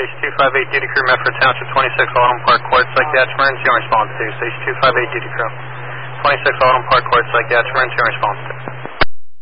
Station 258 duty crew, Medford Township 26 Autumn Park Court, psychiatric emergency on response to. Station 258 duty crew. 26 Autumn Park Court, psychiatric emergency on response to.